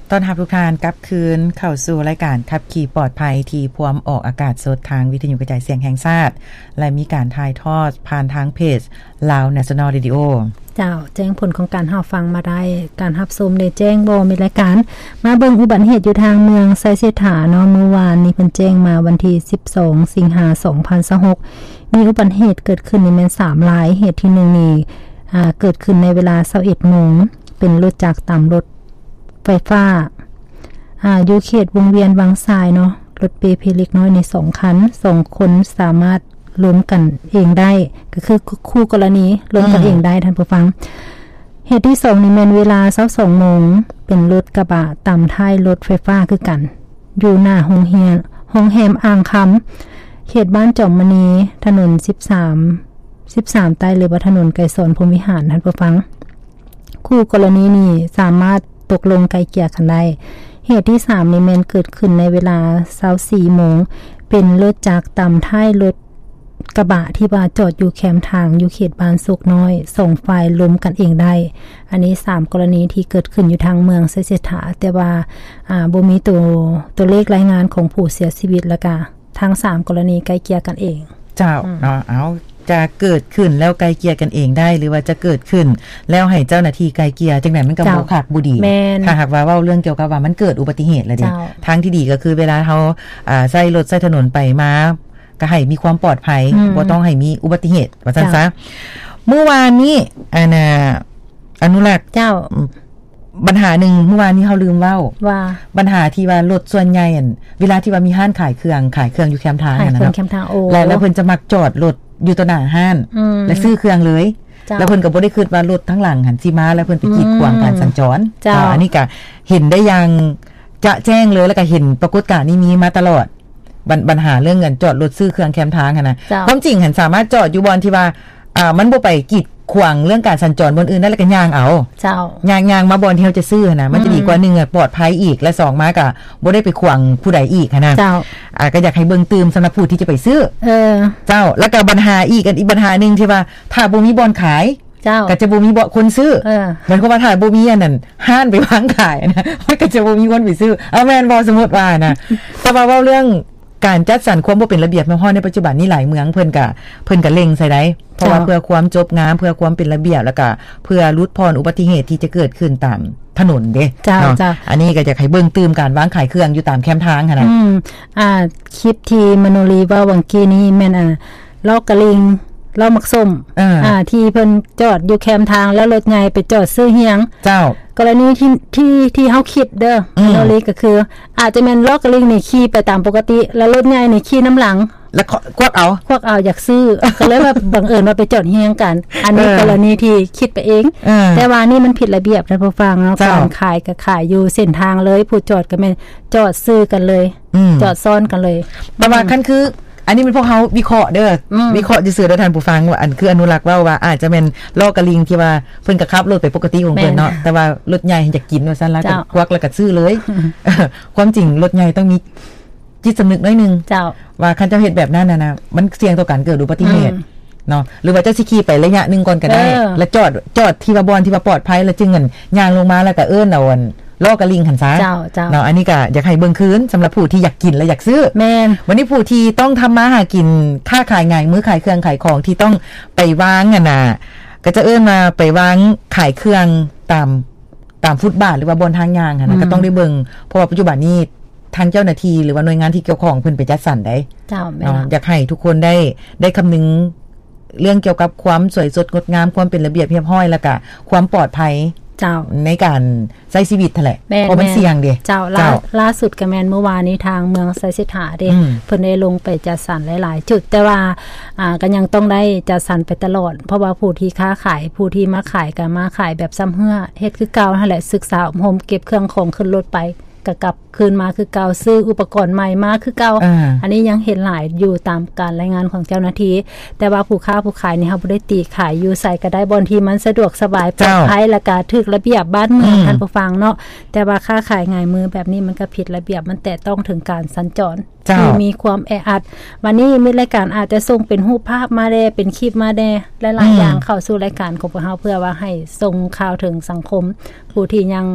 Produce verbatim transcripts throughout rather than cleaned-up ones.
ต้อนรับทุกท่านกลับคืนเข้าสู่รายการขับขี่ปลอดภัยที่พวมออกอากาศสดทางวิทยุกระจายเสียงแห่งชาติและมีการถ่ายทอดผ่านทางเพจ Lao National Radio เจ้าแจ้งผลของการรับฟังมาได้การรับชมได้แจ้งบ่มีรายการมาเบิ่งอุบัติเหตุอยู่ทางเมืองไซเซถาเนาะเมื่อวานนี้เพิ่นแจ้งมาวันที่สิบสองสิงหาคมสองพันยี่สิบหกมีอุบัติเหตุเกิดขึ้นนี่แม่นสามรายเหตุที่หนึ่งนี่อ่าเกิดขึ้นในเวลา ยี่สิบเอ็ดโมงเป็นรถจักรตามรถไฟฟ้าอ่าอยู่เขตวงเวียนบางทรายเนาะรถเปเพเล็กน้อยในสองคันสองคนสามารถล้มกันเองได้ก็คือคู่กรณีล้มกันเองได้ท่านผู้ฟังเหตุที่สองนี่แม่นเวลา ยี่สิบสองโมงเป็นรถกระบะตามท้ายรถไฟฟ้าคือกันอยู่หน้าโรงเรียนโรงแรมอ่างคำเขตบ้านจอมมณีถนนสิบสาม สิบสามใต้หรือว่าถนนไกรสอนพรหมวิหารท่านผู้ฟังคู่กรณีนี่สามารถตกลงไกลเกลี่ยกันได้เหตุที่สามนี่แม่นเกิดขึ้นในเวลา ยี่สิบสี่โมงเป็นรถจักรตามท้ายรถกระบะที่ว่าจอดอยู่แคมทางอยู่เขตบ้านสุกน้อยส่งไฟล้มกันเองได้อันนี้สามกรณีที่เกิดขึ้นอยู่ทางเมืองไซเซถาแต่ว่าอ่าบ่มีตัวตัวเลขรายงานของผู้เสียชีวิตแล้วก็ทั้งสามกรณีใกล้เคียงกันเองเจ้าเนาะเอาจะเกิดขึ้นแล้วไกลเกลี่ยกันเองได้หรือว่าจะเกิดขึ้นแล้วให้เจ้าหน้าที่ไกลเกลี่ยจังได๋มันก็บ่คักบ่ดีถ้าหากว่าเว้าเรื่องเกี่ยวกับว่ามันเกิดอุบัติเหตุแล้วเด้ทางที่ดีก็คือเวลาเฮาอ่าใช้รถใช้ถนนไปมาก็ให้มีความปลอดภัยบ่ต้องให้มีอุบัติเหตุว่าซั่นซะเมื่อวานนี้อันน่ะอนุรักษ์เจ้าปัญหาหนึ่งเมื่อวานนี้เฮาลืมเว้าว่าปัญหาที่ว่ารถส่วนใหญ่อั่นเวลาที่ว่ามีห้านขายเครื่องขายเครื่องอยู่แคมทางนั่นน่ะเนาะแล้วแล้วเพิ่นจะมักจอดรถอยู่ต่อหน้าห้านแล้วซื้อเครื่องเลยแล้วเพิ่นก็บ่ได้คิดว่ารถทั้งหลังหันสิมาแล้วเพิ่นไปกีดขวางการสัญจรอันนี้ก็เห็นได้อย่างจะแจ้งเลยแล้วก็เห็นปรากฏการณ์นี้มีมาตลอดปัญหาเรื่องเงินจอดรถซื้อเครื่องแคมทางหั่นน่ะความจริงหันสามารถจอดอยู่บอนที่ว่าอ่ามันบ่ไปกีดขวางเรื่องการสัญจรบนอื่นได้แล้วก็ย่างเอาเจ้าย่างๆมาบอนที่เฮาจะซื้อน่ะมันจะดีกว่าหนึ่งอ่ะปลอดภัยอีกและสองมาก็บ่ได้ไปขวางผู้ใดอีกหั่นน่ะเจ้าอ่าก็อยากให้เบิ่งตื่มสำหรับผู้ที่จะไปซื้อเออเจ้าแล้วก็ปัญหาอีกอันอีกปัญหานึงที่ว่าถ้าบ่มีบ่อนขายเจ้าก็จะบ่มีบ่คนซื้อเออหมายความว่าถ้าบ่มีอันนั้นห้านไปวางขายนะมันก็จะบ่มีคนไปซื้อเอาแม่นบ่สมมุติว่านะแต่ว่าเว้าเรื่องการจัดสรรความบ่เป็นระเบียบแม่นฮ้อในปัจจุบันนี้หลายเมืองเพิ่นก็เพิ่นก็เล็งใส่ได้เพราะว่าเพื่อความจบงามเพื่อความเป็นระเบียบแล้วก็เพื่อลดพรอุบัติเหตุที่จะเกิดขึ้นตามถนนเด้เนาะอันนี้ก็จะให้เบิ่งตื่มการวางขายเครื่องอยู่ตามแคมทางหั่นน่ะอืมอ่าคลิปที่มโนรีว่าวังกี้นี้แม่นอ่ะลอกกะลิงลอกมักส้มอ่าที่เพิ่นจอดอยู่แคมทางแล้วรถใหญ่ไปจอดซื้อเฮียงเจ้ากรณีที่ที่ที่เฮาคิดเด้อมโนรีก็คืออาจจะแม่นลอกกะลิงนี่ขี่ไปตามปกติแล้วรถใหญ่นี่ขี่น้ำหลังแล้วควักเอาควักเอาอยากซื้อก็เลยว่าบังเอิญว่าไปจอดเฮียงกันอันนี้กรณีที่คิดไปเองแต่ว่านี่มันผิดระเบียบนะผู้ฟังเนาะการขายก็ขายอยู่เส้นทางเลยผู้จอดก็แม่นจอดซื้อกันเลยจอดซ้อนกันเลยแต่ว่าคันคืออันนี้มันพวกเฮาวิเคราะห์เด้อวิเคราะห์ซื่อๆเด้อท่านผู้ฟังว่าอันคืออนุรักษ์ว่าว่าอาจจะแม่นลอกกะลิงที่ว่าเพิ่นก็ขับรถไปปกติของเพิ่นเนาะแต่ว่ารถใหญ่อยากกินว่าซั่นแล้วก็ควักแล้วก็ซื้อเลยความจริงรถใหญ่ต้องมีจิตสำนึกหน่อยนึงเจ้าว่าคันเจ้าเฮ็ดแบบนั้นน่ะนะมันเสี่ยงต่อการเกิดอุบัติเหตุเนาะหรือว่าเจ้าสิขี่ไประยะนึงก่อนก็ได้แล้วจอดจอดที่ว่าบอนที่ว่าปลอดภัยแล้วจึงเงินย่างลงมาแล้วก็เอิ้นเอาอันลอกกะลิงหั่นซะเจ้าเจ้าเนาะอันนี้ก็อยากให้เบิ่งคืนสำหรับผู้ที่อยากกินและอยากซื้อแม่นวันนี้ผู้ที่ต้องทำมาหากินค้าขายง่ายมื้อขายเครื่องขายของที่ต้องไปวางอ่ะน่ะก็จะเอิ้นมาไปวางขายเครื่องตามตามฟุตบาทหรือว่าบนทางยางหั่นน่ะก็ต้องได้เบิ่งเพราะว่าปัจจุบันนี้ทางเจ้าหน้าที่หรือว่าหน่วยงานที่เกี่ยวข้องเพิ่นไปจัดสรรได้เจ้าแม่อยากให้ทุกคนได้ได้คำนึงเรื่องเกี่ยวกับความสวยสดงดงามความเป็นระเบียบเรียบร้อยแล้วก็ความปลอดภัยเจ้าในการใช้ชีวิตนั่นแหละเพราะมันเสี่ยงเด้เจ้าล่าล่าสุดก็แม่นเมื่อวานนี้ทางเมืองไซเซถาเด้เพิ่นได้ลงไปจัดสรรหลายๆจุดแต่ว่าอ่าก็ยังต้องได้จัดสรรไปตลอดเพราะว่าผู้ที่ค้าขายผู้ที่มาขายก็มาขายแบบซ้ำเฮือเฮ็ดคือเก่านั่นแหละศึกษาอบรมเก็บเครื่องของขึ้นรถไปก็กลับคืนมาคือเก่าซื้ออุปกรณ์ใหม่มาคือเก่า อ, อันนี้ยังเห็นหลายอยู่ตามการรายงานของเจ้าหน้าที่แต่ว่าผู้ค้าผู้ขายนี่เฮาบ่ได้ตีขายอยู่ใส่ก็ได้บ่อนที่มันสะดวกสบายปลอดภัยและก็ถูกระเบียบบ้านเมืองท่านผู้ฟังเนาะแต่ว่าค้าขายง่ายมือแบบนี้มันก็ผิดระเบียบมันแตะต้องถึงการสัญจรที่มีความแออัดวันนี้มีรายการอาจจะส่งเป็นรูปภาพมาแดเป็นคลิปมาแดหลายๆอย่างเข้าสู่รายการของพวกเฮาเพื่อว่าให้ส่งข่าวถึงสังคมผู้ที่ยัง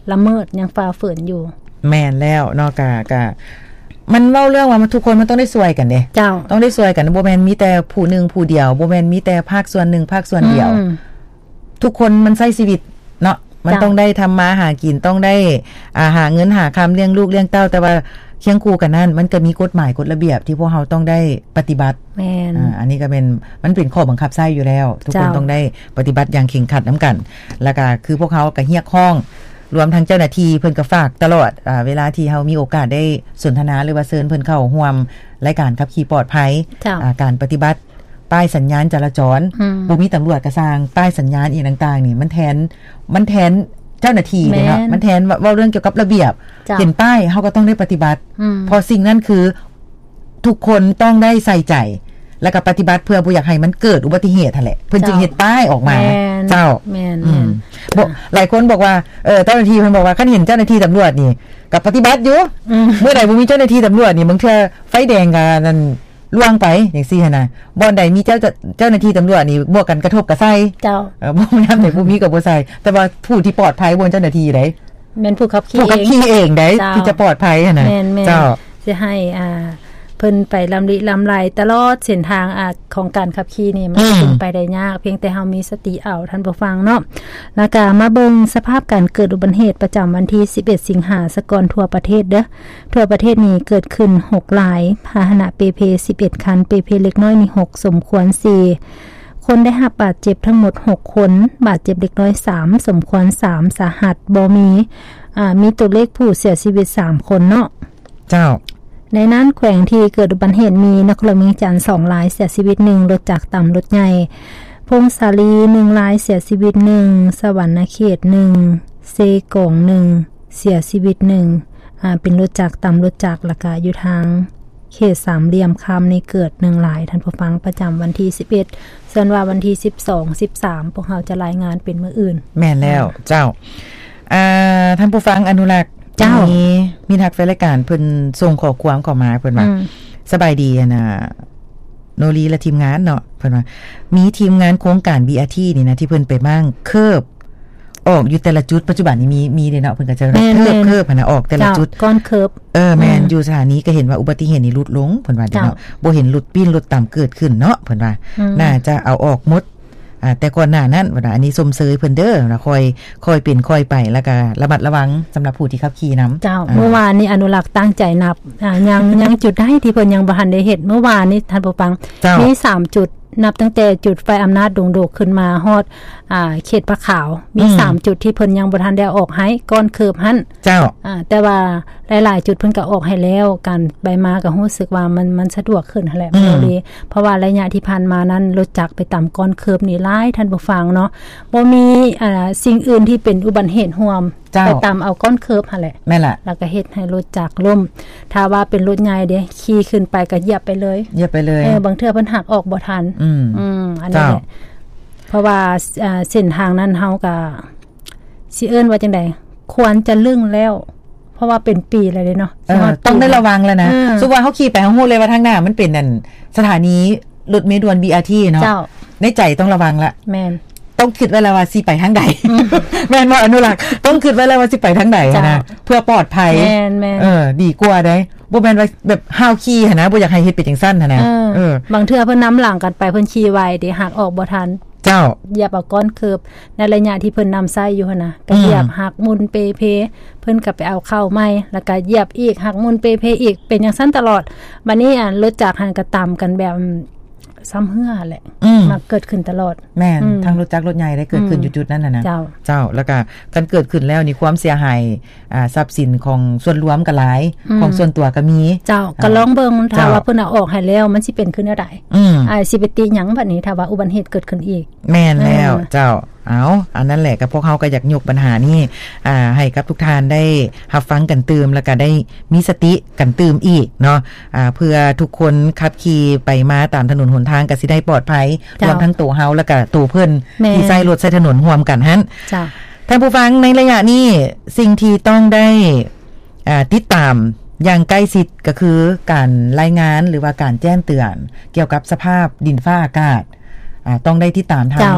ละเมิดยังฝ่าฝืนอยู่แม่นแล้วเนาะกะกะมันเล่าเรื่องว่ามันทุกคนมันต้องได้ช่วยกันเด้เจ้าต้องได้ช่วยกันบ่แม่นมีแต่ผู้นึงผู้เดียวบ่แม่นมีแต่ภาคส่วนนึงภาคส่วนเดียวทุกคนมันใช้ชีวิตเนาะมันต้องได้ทำมาหากินต้องได้อ่าหาเงินหาคำเลี้ยงลูกเลี้ยงเต้าแต่ว่าเคียงคู่กันนั้นมันก็มีกฎหมายกฎระเบียบที่พวกเราต้องได้ปฏิบัติแม่นอ่าอันนี้ก็เป็นมันเป็นข้อบังคับใช้อยู่แล้วทุกคนต้องได้ปฏิบัติอย่างเคร่งครัดนำกันแล้วก็คือพวกเขาก็เฮียกห้องรวมทั้งเจ้าหน้าที่เพิ่นก็ฝากตลอดอ่าเวลาที่เฮามีโอกาสได้สนทนาหรือว่าเชิญเพิ่นเข้าร่วมรายการขับขี่ปลอดภัยอ่าการปฏิบัติป้ายสัญญาณจราจรบ่มีตำรวจก็สร้างป้ายสัญญาณอีกต่างๆนี่มันแทนมันแทนเจ้าหน้าที่เลยเนาะมันแทนว่าเรื่องเกี่ยวกับระเบียบเห็นป้ายเฮาก็ต้องได้ปฏิบัติพอสิ่งนั้นคือทุกคนต้องได้ใส่ใจแล้วก็ปฏิบัติเพื่อบ่อยากให้มันเกิดอุบัติเหตุนั่นแหละเพิ่นจึงเฮ็ดป้ายออกมาเจ้าแม่นๆบ่หลายคนบอกว่าเออเจ้าหน้าที่เพิ่นบอกว่าคันเห็นเจ้าหน้าที่ตำรวจนี่ก็ปฏิบัติอยู่เมื่อใดบ่มีเจ้าหน้าที่ตำรวจนี่บางเทื่อไฟแดงก็นั่นล่วงไปจังซี่หั่นน่ะบ่อนใดมีเจ้าเจ้าหน้าที่ตำรวจนี่บวกกันกระทบกระใส่เจ้าเออบ่นำแต่บ่มีก็บ่ใส่แต่ว่าผู้ที่ปลอดภัยบ่เจ้าหน้าที่ไดแม่นผู้ขับขี่เองผู้ขับขี่เองได้ที่จะปลอดภัยหั่นน่ะเจ้าสิให้อ่าเพิ่นไปลำลิลำไรตลอดเส้นทางอ่าของการขับขี่นี่มันเป็นไปได้ยากเพียงแต่เฮามีสติเอาท่านผู้ฟังเนาะแล้วก็มาเบิ่งสภาพการเกิดอุบัติเหตุประจำวันที่สิบเอ็ดสิงหาคมสกลทั่วประเทศเด้อทั่วประเทศนี้เกิดขึ้นหกรายพาหนะเปเพสิบเอ็ดคันเปเพเล็กน้อยนี่หกสมควรสี่คนได้รับบาดเจ็บทั้งหมดหกคนบาดเจ็บเล็กน้อยสามสมควรสามสาหัสบ่มีอ่ามีตัวเลขผู้เสียชีวิตสามคนเนาะเจ้าในนั้นแขวงที่เกิดอุบัติเหตุมีนครหลวงจันทร์สองรายเสียชีวิตหนึ่งรถจักรต่ำรถใหญ่พงศาลีหนึ่งรายเสียชีวิตหนึ่งสวรรณเขตหนึ่งเซกงหนึ่งเสียชีวิตหนึ่งอ่าเป็นรถจักรต่ำรถจักรแล้วก็อยู่ทางเขตสามเหลี่ยมคำในเกิดหนึ่งรายท่านผู้ฟังประจำวันที่สิบเอ็ดส่วนว่าวันที่สิบสอง สิบสามพวกเราจะรายงานเป็นมื้ออื่นแม่นแล้วเจ้าอ่าท่านผู้ฟังอนุรักษ์เจ้ามีมีทักแฟนรายการเพิ่นส่งข้อความเข้ามาเพิ่นว่าสบายดีนะโนรีและทีมงานเนาะเพิ่นว่ามีทีมงานโครงการ บี อาร์ ที นี่นะที่เพิ่นไปมั่งเคิบออกอยู่แต่ละจุดปัจจุบันนี้มีมีเด้เนาะเพิ่นก็จะเคิบเคิบหั่นน่ะออกแต่ละจุดก้อนเคิบเออแม่นอยู่สถานีก็เห็นว่าอุบัติเหตุนี่ลดลงเพิ่นว่าเนาะบ่เห็นรถปีนรถต่ำเกิดขึ้นเนาะเพิ่นว่าน่าจะเอาออกหมดอ่าแต่ก่อนหน้านั้นว่าอันนี้สมเสยเพิ่นเด้อนะคอยคอยเป็นคอยไปแล้วก็ระมัดระวังสำหรับผู้ที่ขับขี่นำเจ้าเมื่อวานนี้อนุรักษ์ตั้งใจนับอ่ายังยังจุดได้ที่เพิ่นยังบ่ทันได้เฮ็ดเมื่อวานนี้ท่านผู้ฟังมีสามจุดนับตั้งแต่จุดไฟอำนาจดงโดกขึ้นมาฮอดอ่าเขตพระขาวมีสามจุดที่เพิ่นยังบ่ทันได้ออกให้ก้อนเคิบหั่นเจ้าอ่าแต่ว่าหลายๆจุดเพิ่นก็ออกให้แล้วการไปมาก็รู้สึกว่ามันมันสะดวกขึ้นแหละบ่ดีเพราะว่าระยะที่ผ่านมานั้นรถจักรไปต่ำก้อนเคิบนี่หลายท่านผู้ฟังเนาะบ่มีอ่าสิ่งอื่นที่เป็นอุบัติเหตุร่วมไปตามเอาก้อนเคิบหั่นแหละแม่นล่ะแล้วก็เฮ็ดให้รถจักรล้มถ้าว่าเป็นรถใหญ่เด้ขี่ขึ้นไปก็เหยียบไปเลยเหยียบไปเลยเออบางเทื่อเพิ่นหักออกบ่ทันอืมอืมอันนี้แหละเพราะว่าอ่าเส้นทางนั้นเฮาก็สิเอิ้นว่าจังได๋ควรจะลึงแล้วเพราะว่าเป็นปีแล้วเด้เนาะต้องได้ระวังแล้วนะสมมุติว่าเฮาขี่ไปเฮาฮู้เลยว่าทางหน้ามันเป็นนั่นสถานีรถเมล์ด่วน บี อาร์ ที เนาะในใจต้องระวังละแม่นต้องคิดไว้แล้วว่าสิไปทางใดแม่นบ่อนุรักษ์ต้องคิดไว้แล้วว่าสิไปทางใดนะเพื่อปลอดภัยแม่นๆเออดีกว่าได้บ่แม่นว่าแบบห้าวขี่หั่นนะบ่อยากให้เฮ็ดเป็นจังซั่นหั่นนะเออบางเทื่อเพิ่นนำหลังกันไปเพิ่นขี่ไวเดี๋ยวหักออกบ่ทันเจ้าเหยียบเอาก้อนเคิบในระยะที่เพิ่นนำไส้อยู่หั่นน่ะก็เหยียบหักมุนเปเพเพิ่นก็ไปเอาเข้าใหม่แล้วก็เหยียบอีกหักมุนเปเพอีกเป็นจังซั่นตลอดบัดนี้อ่ะรถจักรหันก็ตามกันแบบซ้ำเหือแหละมาเกิดขึ้นตลอดแม่นทั้งรถจักรรถใหญ่ได้เกิดขึ้นอยู่จุดนั้นน่ะนะเจ้าเจ้าแล้วก็กันเกิดขึ้นแล้วนี่ความเสียหายอ่าทรัพย์สินของส่วนรวมก็หลายของส่วนตัวก็มีเจ้าก็ลองเบิ่งถ้าว่าเพิ่นเอาออกให้แล้วมันสิเป็นขึ้นแนวใดอ่าสิไปติหยังบัดนี้ถ้าว่าอุบัติเหตุเกิดขึ้นอีกแม่นแล้วเจ้าเอาอันนั้นแหละกับพวกเฮาก็อยากยกปัญหานี้อ่าให้กับทุกท่านได้รับฟังกันตื่มแล้วก็ได้มีสติกันตื่มอีกเนาะอ่าเพื่อทุกคนขับขี่ไปมาตามถนนหนทางก็สิได้ปลอดภัยรวมทั้งตัวเฮาแล้วก็ตัวเพิ่นที่ใช้รถใช้ถนนร่วมกันหั่นจ้ะท่านผู้ฟังในระยะนี้สิ่งที่ต้องได้อ่าติดตามอย่างใกล้ชิดก็คือการรายงานหรือว่าการแจ้งเตือนเกี่ยวกับสภาพดินฟ้าอากาศอ่าต้องได้ติดตามทางก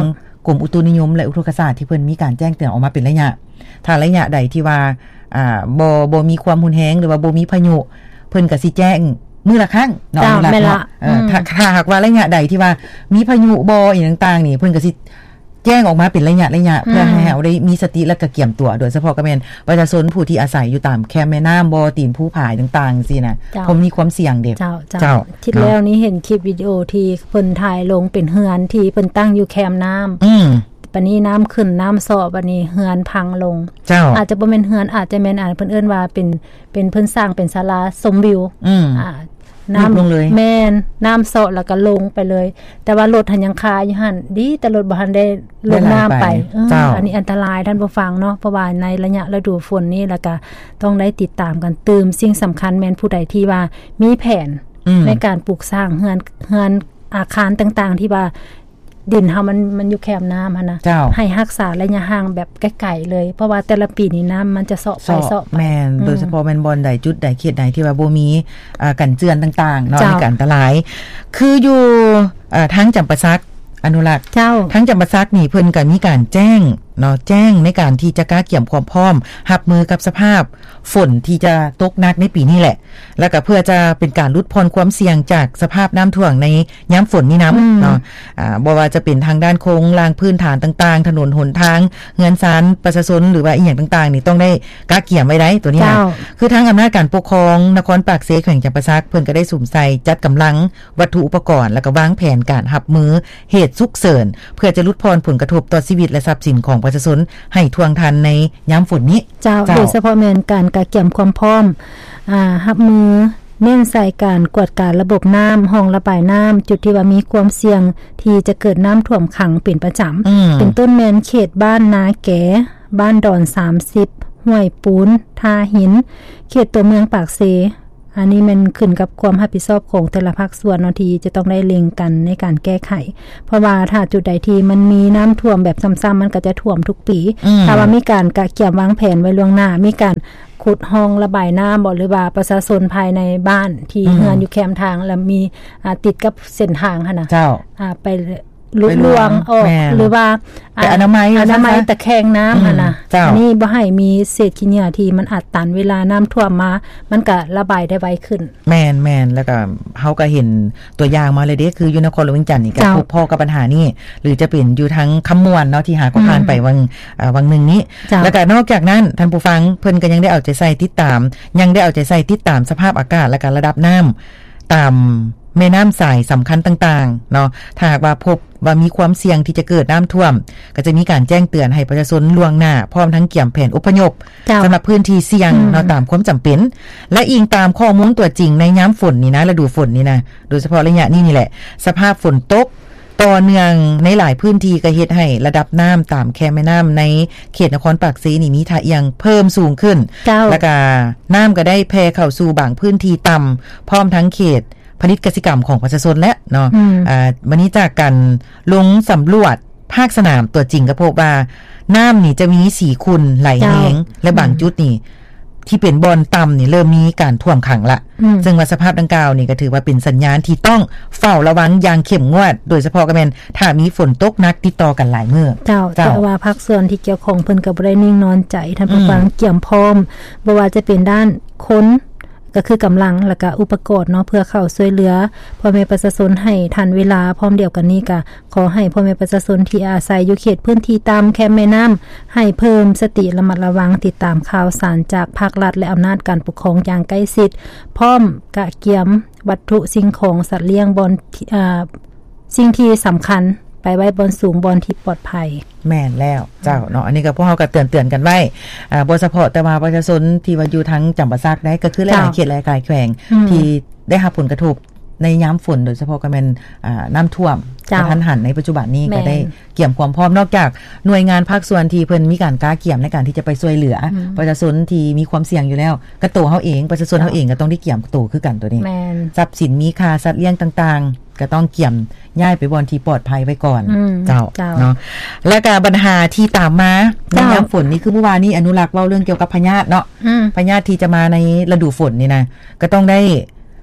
กรมอุตุนิยมและอุทกศาสตร์ที่เพิ่นมีการแจ้งเตือนออกมาเป็นระยะถ้าระยะใดที่ว่าอ่าบ่บ่มีความรุนแรงหรือว่าบ่มีพายุเพิ่นก็สิแจ้งมื้อละครั้งเนาะมื้อละเออถ้าถ้าหากว่าระยะใดที่ว่ามีพายุบ่อีหยังต่างๆนี่เพิ่นก็สิแจ้งออกมาเป็นระยะระยะเพื่อให้เราได้มีสติและก็เกี่ยมตัวโดยเฉพาะก็แม่นประชาชนผู้ที่อาศัยอยู่ตามแคมป์แม่น้ำบ่อตีนภูผาต่างๆสินะผมมีความเสี่ยงเด็กเจ้าเจ้าที่แล้วนี้เห็นคลิปวิดีโอที่เพิ่นถ่ายลงเป็นเฮือนที่เพิ่นตั้งอยู่แคมป์น้ำอืมบัดนี้น้ำขึ้นน้ำซอบัดนี้เฮือนพังลงเจ้าอาจจะบ่แม่นเฮือนอาจจะแม่นอ่านเพิ่นเอิ้นว่าเป็นเป็นเพิ่นสร้างเป็นศาลาชมวิวอืมอ่าน้ำลงเลยแม่นน้ำเซาะแล้วก็ลงไปเลยแต่ว่ารถหันยังคาอยู่หั่นดีแต่รถบ่ทันได้ลงน้ำไปเอออันนี้อันตรายท่านผู้ฟังเนาะเพราะว่าในระยะฤดูฝนนี้แล้วก็ต้องได้ติดตามกันเติมสิ่งสำคัญแม่นผู้ใดที่ว่ามีแผนในการปลูกสร้างเฮือนเฮือนอาคารต่างๆที่ว่าดินเฮามันมันอยู่แคมน้ำหั่นน่ะให้รักษาระยะห่างแบบไกลๆเลยเพราะว่าแต่ละปีนี้น้ำมันจะเซาะไปเซาะแม่นโดยเฉพาะแม่นบอนใดจุดใดเขตใดที่ว่าบ่มีอ่ากันเจือนต่างๆเนาะในการอันตรายคืออยู่อ่าทางจำปาสักอนุรักษ์เจ้าทั้งจำปาสักนี่เพิ่นก็มีการแจ้งเนาะแจ้งในการที่จะกล้าเกี่ยมความพร้อมรับมือกับสภาพฝนที่จะตกหนักในปีนี้แหละแล้วก็เพื่อจะเป็นการลดพรความเสี่ยงจากสภาพน้ำท่วมในยามฝนนี้นํเนาะอ่าบ่ว่าจะเป็นทางด้านโครงลางพื้นฐานต่างๆถนนหนทางเฮือนศาลประชาชนหรือว่าอีหยังต่างๆนี่ต้องได้กล้าเกี่ยมไว้ได้ตัวนี้นะคือทางอำนาจการปกครองนครปากเสแขวงจำปาสักเพิ่นก็ได้สุ่มใส่จัดกำลังวัตถุอุปกรณ์แล้วก็วางแผนการรับมือเหตุฉุกเฉินเพื่อจะลดพรผลกระทบต่อชีวิตและทรัพย์สินของประชาชนให้ทวงทันในยามฝนนี้เจ้าโดยเฉพาะแม่นการกะเกี่ยมความพร้อมอ่ารับมือเน้นใส่การกวดการระบบน้ำห้องระบายน้ำจุดที่ว่ามีความเสี่ยงที่จะเกิดน้ำท่วมขังเป็นประจำเป็นต้นแม่นเขตบ้านนาแก่บ้านดอนสามสิบห้วยปูนทาหินเขตตัวเมืองปากเซอันนี้มันขึ้นกับความรับผิดชอบของแต่ละภาคส่วนเนาะที่จะต้องได้เล็งกันในการแก้ไขเพราะว่าถ้าจุดใดที่มันมีน้ำท่วมแบบซ้ำๆมันก็จะท่วมทุกปีถ้าว่ามีการกะเกี่ยมวางแผนไว้ล่วงหน้ามีการขุดห้องระบายน้ำบ่หรือว่าประชาชนภายในบ้านที่เฮือนอยู่แคมทางแล้วมีอ่าติดกับเส้นทางหั่นน่ะเจ้าอ่าไปลุกลวงออกหรือว่าไปอนามัยอนามัยตะแคงน้ำหั่นน่ะอันนี้บ่ให้มีเศษขี้เหงื่อที่มันอัดตันเวลาน้ำท่วมมามันก็ระบายได้ไวขึ้นแม่นๆแล้วก็เฮาก็เห็นตัวอย่างมาเลยเด้คืออยู่นครหลวงเวียงจันทน์นี่ก็พบพ่อกับปัญหานี้หรือจะเป็นอยู่ทั้งคำมวนเนาะที่หาก็ผ่านไปวังอ่าวังนึงนี้แล้วก็นอกจากนั้นท่านผู้ฟังเพิ่นก็ยังได้เอาใจใส่ติดตามยังได้เอาใจใส่ติดตามสภาพอากาศและก็ระดับน้ำตามแม่น้ำสายสำคัญต่างๆเนาะถ้าหากว่าพบว่ามีความเสี่ยงที่จะเกิดน้ำท่วมก็จะมีการแจ้งเตือนให้ประชาชนล่วงหน้าพร้อมทั้งเกี่ยมแผนอพยพสำหรับพื้นที่เสี่ยงเนาะตามความจำเป็นและอิงตามข้อมูลตัวจริงในยามฝนนี่นะฤดูฝนนี่นะโดยเฉพาะระยะนี้นี่แหละสภาพฝนตกต่อเนื่องในหลายพื้นที่ก็เฮ็ดให้ระดับน้ำตามแคมแม่น้ำในเขตนครปากเสนี่มีท่าเอียงเพิ่มสูงขึ้นแล้วก็น้ำก็ได้แผ่เข้าสู่บางพื้นที่ต่ำพร้อมทั้งเขตพาณิชย์กสิกรรมของประชาชนและเนาะอ่าวันนี้จากการลงสำรวจภาคสนามตัวจริงก็พบว่าน้ำนี่จะมีสีขุ่นไหลแห้งและบางจุดนี่ที่เป็นบอนต่ำนี่เริ่มมีการท่วมขังละซึ่งว่าสภาพดังกล่าวนี่ก็ถือว่าเป็นสัญญาณที่ต้องเฝ้าระวังอย่างเข้มงวดโดยเฉพาะก็แม่นถ้ามีฝนตกหนักติดต่อกันหลายมื้อเจ้าแต่ว่าภาคส่วนที่เกี่ยวข้องเพิ่นก็บ่ได้นิ่งนอนใจท่านผู้ฟังเกี่ยมพร้อมบ่ว่าจะเป็นด้านคนก็คือกำลังแล้วก็อุปกรณ์เนาะเพื่อเข้าช่วยเหลือพ่อแม่ประชาชนให้ทันเวลาพร้อมเดียวกันนี้ก็ขอให้พ่อแม่ประชาชนที่อาศัยอยู่เขตพื้นที่ตามแคมแม่น้ำให้เพิ่มสติระมัดระวังติดตามข่าวสารจากภาครัฐและอำนาจการปกครองอย่างใกล้ชิดพร้อมกะเกียมวัตถุสิ่งของสัตว์เลี้ยงบนอ่าสิ่งที่สำคัญไปไว้บนสูงบนที่ปลอดภัยแม่นแล้วเจ้าเนาะอันนี้ก็พวกเฮาก็เตือนๆกันไว้อ่าบ่เฉพาะแต่ว่าประชาชนที่ว่าอยู่ทั้งจำปาสักได้ก็คือหลายๆเขตหลายๆแขวงที่ได้รับผลกระทบในยามฝนโดยเฉพาะก็แม่นอ่าน้ำท่วมกระทันหันในปัจจุบันนี้ก็ได้เกี่ยมความพร้อมนอกจากหน่วยงานภาคส่วนที่เพิ่นมีการกล้าเกี่ยมในการที่จะไปช่วยเหลือประชาชนที่มีความเสี่ยงอยู่แล้วก็ตัวเฮาเองประชาชนเฮาเองก็ต้องได้เกี่ยมตัวคือกันตัวนี้ทรัพย์สินมีค่าสัตว์เลี้ยงต่างๆก็ต้องเกี่ยมย้ายไปบอนที่ปลอดภัยไว้ก่อนเจ้าเนาะแล้วก็ปัญหาที่ตามมาในยามฝนนี่คือเมื่อวานนี้อนุรักษ์เว้าเรื่องเกี่ยวกับพยาธิเนาะพยาธิที่จะมาในฤดูฝนนี่นะก็ต้องได้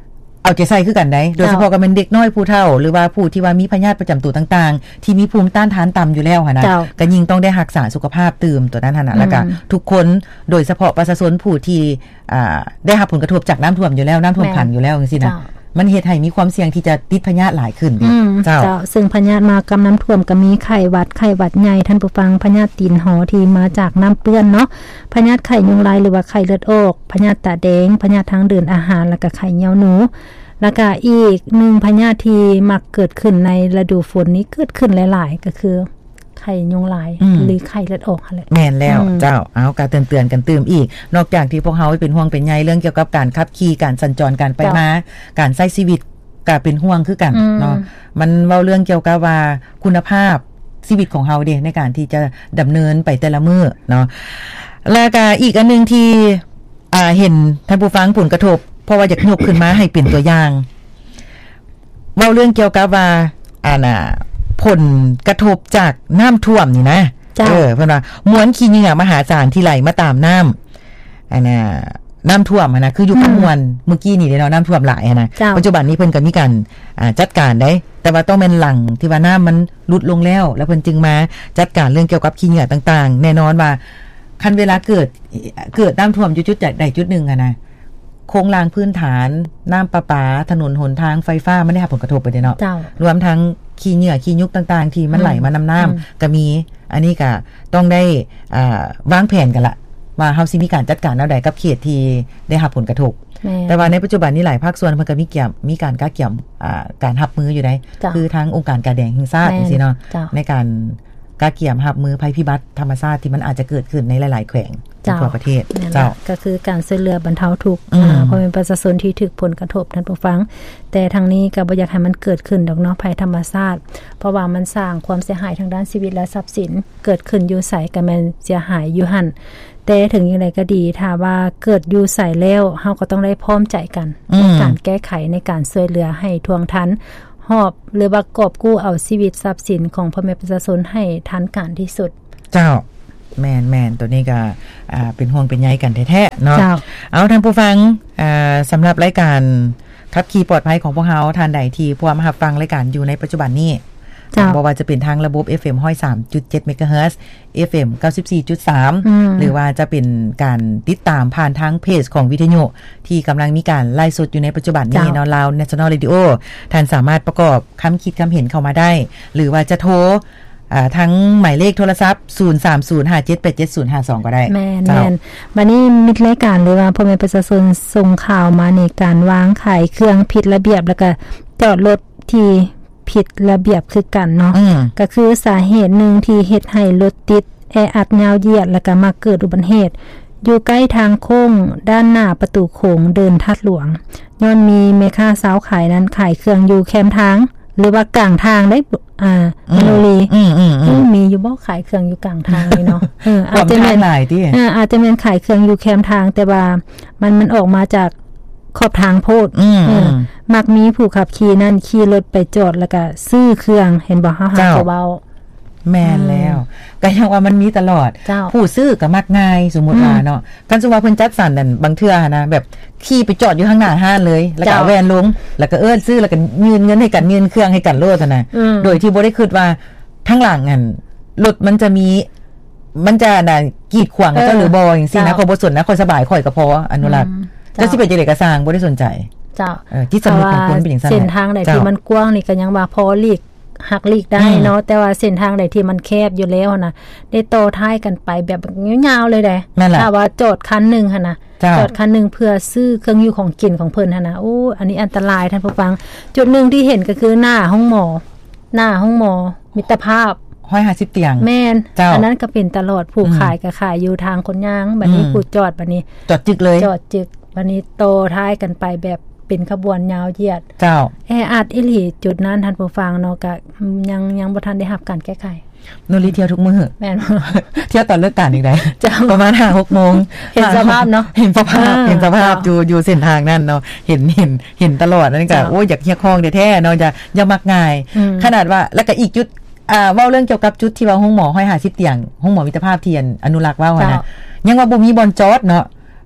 เอาใจใส่คือกันได้โดยเฉพาะกับเป็นเด็กน้อยผู้เฒ่าหรือว่าผู้ที่ว่ามีพยาธิประจำตัวต่างๆที่มีภูมิต้านทานต่ำอยู่แล้วหั่นน่ะก็ยิ่งต้องได้รักษาสุขภาพตื่มตัวนั้นหั่นน่ะแล้วก็ทุกคนโดยเฉพาะประชาชนผู้ที่อ่าได้รับผลกระทบจากน้ำท่วมอยู่แล้วน้ำท่วมขังอยู่แล้วจังซี่นะมันเฮ็ดให้มีความเสี่ยงที่จะติดพยาธิหลายขึ้นเจ้าซึ่งพยาธิมากับน้ำท่วมก็มีไข้หวัดไข้หวัดใหญ่ท่านผู้ฟังพยาธิตีนหอที่มาจากน้ำเปื้อนเนาะพยาธิไข้ยุงลายหรือว่าไข้เลือดออกพยาธิตาแดงพยาธิทางเดินอาหารแล้วก็ไข้เหนียวหนูแล้วก็อีกหนึ่งพยาธิที่มักเกิดขึ้นในฤดูฝนนี้เกิดขึ้นหลายๆก็คือไข้ยุงลายหรือไข้เลือดออกอะไรแม่นแล้วเจ้าเอาการเตือนๆกันตื่มอีกนอกจากที่พวกเฮาเป็นห่วงเป็นใยเรื่องเกี่ยวกับการขับขี่การสัญจรการไปมาการใช้ชีวิตก็เป็นห่วงคือกันเนาะมันเว้าเรื่องเกี่ยวกับว่าคุณภาพชีวิตของเฮาเด้ในการที่จะดำเนินไปแต่ละมื้อเนาะแล้วก็อีกอันนึงที่อ่าเห็นท่านผู้ฟังผลกระทบเพราะว่าอยากยกขึ้นมาให้เป็นตัวอย่างเว้าเรื่องเกี่ยวกับว่าอ่าน่ะผลกระทบจากน้ำท่วมนี่นะเออเพิ่นว่ามวลขี้เหงื่อมหาศาลที่ไหลมาตามน้ำอันน่ะน้ำท่วมนะคืออยู่กับมวลเมื่อกี้นี่เนาะน้ำท่วมหลายนะปัจจุบันนี้เพิ่นก็มีการอ่าจัดการได้แต่ว่าต้องเป็นหลังที่ว่าน้ำมันลดลงแล้วแล้วเพิ่นจึงมาจัดการเรื่องเกี่ยวกับขี้เหงื่อต่างๆแน่นอนว่าคันเวลาเกิดเกิดน้ำท่วมอยู่จุดใดจุดหนึ่งอะนะโครงรางพื้นฐานน้ำประปาถนนหนทางไฟฟ้าไม่ได้รับผลกระทบไปเนาะรวมทั้งขี้เหงื่อขี้ยุกต่างๆที่มันไหลมานำน้ำก็มีอันนี้ก็ต้องได้อ่าวางแผนกันละว่าเฮาสิมีการจัดการแนวใดกับเขตที่ได้รับผลกระทบแต่ว่าในปัจจุบันนี้หลายภาคส่วนเพิ่นก็มีเกี่ยมมีการกะเกี่ยมอ่าการรับมืออยู่ได้คือทางองค์การกาแดงแห่งชาติจังซี่เนาะในการกะเกี่ยมรับมือภัยพิบัติธรรมชาติที่มันอาจจะเกิดขึ้นในหลายๆแขวงทั่วประเทศเจ้าก็คือการช่วยเหลือบรรเทาทุกข์เพราะเป็นประชาชนที่ถูกผลกระทบท่านผู้ฟังแต่ทางนี้ก็บ่อยากให้มันเกิดขึ้นดอกเนาะภัยธรรมชาติเพราะว่ามันสร้างความเสียหายทางด้านชีวิตและทรัพย์สินเกิดขึ้นอยู่ไสก็แม่นเสียหายอยู่หั่นแต่ถึงอย่างไรก็ดีถ้าว่าเกิดอยู่ใส่แล้วเฮาก็ต้องได้พร้อมใจกันในการแก้ไขในการช่วยเหลือให้ทวงทันหอบหรือว่ากอบกู้เอาชีวิตทรัพย์สินของพ่อแม่ประชาชนให้ทันการที่สุดเจ้าแม่นๆตัวนี้ก็อ่าเป็นห่วงเป็นใยกันแท้ๆเนาะเอาท่านผู้ฟังอ่าสำหรับรายการขับขี่ปลอดภัยของพวกเฮาท่านใดที่พร้อมรับฟังรายการอยู่ในปัจจุบันนี้บ่ว่าจะเป็นทางระบบ เอฟ เอ็ม หนึ่งศูนย์สามจุดเจ็ด เมกะเฮิรตซ์ เอฟ เอ็ม เก้าสิบสี่จุดสาม หรือว่าจะเป็นการติดตามผ่านทางเพจของวิทยุที่กำลังมีการไลฟ์สดอยู่ในปัจจุบันนี้เนาะ Lao National Radio ท่านสามารถประกอบคำคิดคำเห็นเข้ามาได้หรือว่าจะโทรอ่าทั้งหมายเลขโทรศัพท์ศูนย์ สาม ศูนย์ ห้า เจ็ด แปด เจ็ด ศูนย์ ห้า สองก็ได้แม่นๆบัดนี้มิตรรายการเลยว่าพ่อแม่ประชาชนส่งข่าวมาในการวางขายเครื่องผิดระเบียบแล้วก็จอดรถที่ผิดระเบียบคือกันเนาะก็คือสาเหตุหนึ่งที่เฮ็ดให้รถติดแออัดยาวเหยียดแล้วก็มาเกิดอุบัติเหตุอยู่ใกล้ทางโค้งด้านหน้าประตูโค้งเดินทัดหลวงย้อนมีแม่ค้าสาวขายนั้นขายเครื่องอยู่แคมทางหรือว่ากลางทางได้อ่าโนรีอืมๆมีอยู่บ่ขายเครื่องอยู่กลางทางนี่เนาะเอออาจจะแม่นหลายติเอออาจจะแม่นขายเครื่องอยู่แคมทางแต่ว่ามันมันออกมาจากขอบทางโพดเออมักมีผู้ขับขี่นั่นขี่รถไปจอดแล้วก็ซื้อเครื่องเห็นบ่เฮาหาเว้าแม่นแล้วก็ยังว่ามันมีตลอดผู้ซื้อก็มักง่ายสมมุติว่าเนาะกันสมมุติว่าเพิ่นจัดสรรนั่นบางเทื่อนะแบบขี่ไปจอดอยู่ข้างหน้าห้างเลยแล้วก็แวนลงแล้วก็เอิ้นซื้อแล้วก็ยืนเงินให้กันยืนเครื่องให้กันโลดน่ะโดยที่บ่ได้คิดว่าข้างหลังนั่นรถมันจะมีมันจะน่ะกีดขวางเจ้าหรือบ่จังซี่นะขอยบ่สนนะขอยสบายข่อยก็พออนุรักษ์จะสิเป็นจังได๋ก็สร้างบ่ได้สนใจเจ้าเออที่สำนึกของคนเป็นจังซั่นเส้นทางใดที่มันกว้างนี่ก็ยังว่าพอหลีกหักหลีกได้เนาะแต่ว่าเส้นทางใดที่มันแคบอยู่แล้วนะได้โตท้ายกันไปแบบยาวๆเลยได้ถ้าว่าจอดคันนึงหั่นน่ะจอดคันนึงเพื่อซื้อเครื่องอยู่ของกินของเพิ่นหั่นน่ะโอ้อันนี้อันตรายท่านผู้ฟังจุดนึงที่เห็นก็คือหน้าห้องหมอหน้าห้องหมอมิตรภาพหนึ่งร้อยห้าสิบเตียงแม่นอันนั้นก็เป็นตลอดผู้ขายก็ขายอยู่ทางคนย่างบัดนี้ผู้จอดบัดนี้จอดจึกเลยจอดจึกบัดนี้โตท้ายกันไปแบบเป็นขบวนยาวเหยียดเจ้าแออัดอีหลีจุดนั้นท่านผู้ฟังเนาะก็ยังยังบ่ทันได้รับการแก้ไขโนรีเที่ยวทุกมื้อแม่นเที่ยวตอนเลิกงานอีกได้ประมาณ ห้าหก โมงเห็นสภาพเนาะเห็นสภาพเห็นสภาพอยู่อยู่เส้นทางนั้นเนาะเห็นเห็นเห็นตลอดนั่นก็โอ้ยอยากเฮียคองแท้ๆเนาะอย่าอย่ามักง่ายขนาดว่าแล้วก็อีกจุดอ่าเว้าเรื่องเกี่ยวกับจุดที่ว่าห้องหมอหนึ่งร้อยห้าสิบเตียงห้องหมอมิตรภาพเทียนอนุรักษ์ว่าว่านะยังว่าบ่มีบ่อนจอดเนาะ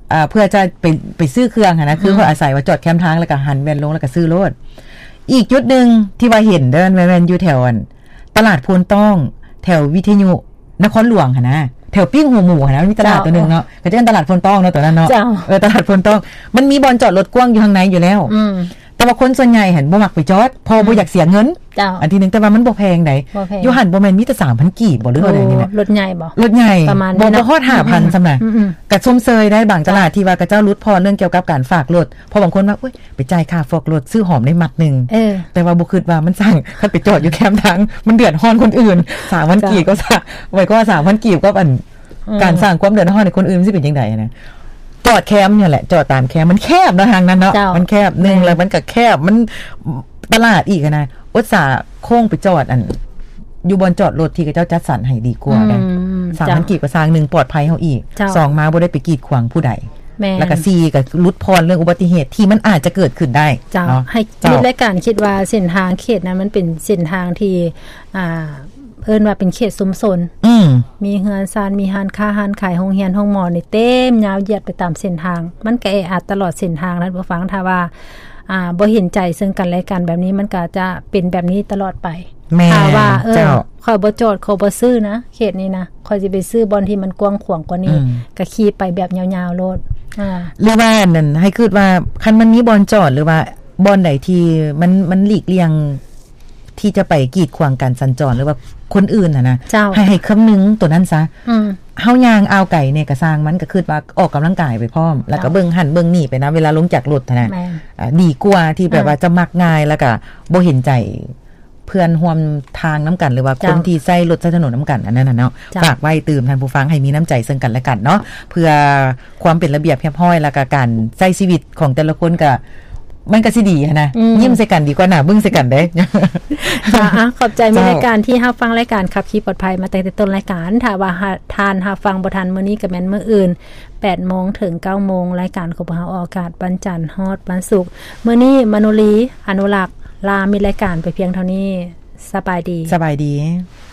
อ่าเพื่อจะไปไปซื้อเครื่องนะคือเขาอาศัยว่าจอดแคมป์ทางแล้วก็หันแว่นลงแล้วก็ซื้อรถอีกจุดนึงที่ว่าเห็นเดินแว่นอยู่แถวตลาดโพนต้องแถววิทยุนครหลวงค่ะนะแถวปิ้งหัวหมูค่ะนะมีตลาดตัวนึงเนาะก็จะเป็นตลาดโพนต้องเนาะตัวนั้นเนาะเออตลาดโพนต้องมันมีบ่อนจอดรถกว้างอยู่ข้างในอยู่แล้วแต่ว่าคนส่วนใหญ่เห็นบ่มักไปจอดพอบ่อยากเสียเงินอันที่นึงแต่ว่ามันบ่แพงไดอยู่หั่นบ่แม่นมีแต่ สามพัน กีบบ่หรืออะไรนี่นะรถใหญ่บ่รถใหญ่บ่บ่ฮอด ห้าพัน ซำน่ะก็ชมเชยได้บางตลาดที่ว่ากระเจ้ารุดพอเรื่องเกี่ยวกับการฝากรถเพราะบางคนว่าอุ๊ยไปจ่ายค่าฟอกรถซื้อหอมได้มัดนึงแต่ว่าบ่คิดว่ามันสั่งคันไปจอดอยู่แคมป์ทางมันเดือดร้อนคนอื่น สามพัน กีบก็ซะไว้ก็ สามพัน กีบก็อันการสร้างความเดือดร้อนให้คนอื่นสิเป็นจังได๋นะจอดแคมป์เนี่ยแหละจอดตามแคมป์มันแคบนะทางนั้นเนาะมันแคบนึงแล้วมันก็แคบมันตลาดอีกนะอุตส่าห์โค้งไปจอดอันอยู่บนจอดรถที่เขาเจ้าจัดสรรให้ดีกว่าได้สามพันกีบก็สร้างหนึ่งปลอดภัยเฮาอีกสองมาบ่ได้ไปกีดขวางผู้ใดแล้วก็สี่ก็ลดพรเรื่องอุบัติเหตุที่มันอาจจะเกิดขึ้นได้เนาะให้คิดและการคิดว่าเส้นทางเขตนั้นมันเป็นเส้นทางที่อ่าเอิ้นว่าเป็นเขตชุมชนมีเฮือนซานมีร้านค้าร้านขายโรงเรียนโรงหมอนี่เต็มยาวเหยียดไปตามเส้นทางมันก็แออัดตลอดเส้นทางนั้นบ่ฟังถ้าว่าอ่าบ่เห็นใจซึ่งกันและกันแบบนี้มันก็จะเป็นแบบนี้ตลอดไปถ้าว่าเออค่อยบ่จอดเขาบ่ซื้อนะเขตนี้นะค่อยสิไปซื้อบ่อนที่มันกว้างขวางกว่านี้ก็ขี่ไปแบบยาวๆโลดอ่าหรือว่านั่นให้คิดว่าคันมันมีบ่อนจอดหรือว่าบ่อนใดที่มันมันหลีกเลี่ยงที่จะไปกีดขวางการสัญจรหรือว่าคนอื่นน่ะนะให้ให้คำนึงตัวนั้นซะอือเฮายางเอาไก่เนี่ยก็สร้างมันก็คิดว่าออกกำลังกายไปพร้อมแล้วก็เบิ่งหันเบิ่งนี่ไปนะเวลาลงจากรถนะอ่าดีกว่าที่แบบว่าจะมักง่ายแล้วก็บ่เห็นใจเพื่อนร่วมทางน้ำกันหรือว่าคนที่ใช้รถใช้ถนนน้ำกันอันนั้นน่ะเนาะฝากไว้ตื่มท่านผู้ฟังให้มีน้ำใจซึ่งกันและกันเนาะเพื่อความเป็นระเบียบเรียบร้อยแล้วก็การใช้ชีวิตของแต่ละคนก็มันก็สิดีนะยิ้มใส่กันดีกว่าหน้าบึ้งใส่กันได้จ้าขอบใจมีรายการที่รับฟังรายการขับขี่ปลอดภัยมาตั้งแต่ต้นรายการถ้าว่าทานรับฟังบ่ทันมื้อนี้ก็แม่นมื้ออื่น แปดโมง ถึง เก้าโมงรายการของเราออกอากาศวันจันทร์ฮอดวันศุกร์มื้อนี้มโนลีอนุรักษ์ลามีรายการไปเพียงเท่านี้สบายดีสบายดี